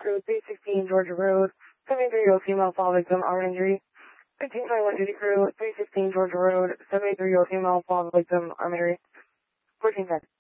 Crew 316 Georgia Road, 73-year-old female fall victim, arm injury. 1521 Duty Crew 316 Georgia Road, 73-year-old female fall victim, arm injury. 14 seconds.